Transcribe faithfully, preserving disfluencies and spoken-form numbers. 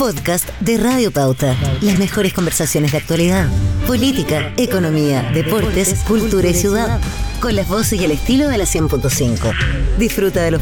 podcast de Radio Pauta. Las mejores conversaciones de actualidad, política, economía, deportes, cultura y ciudad. Con las voces y el estilo de la cien punto cinco. Disfruta de los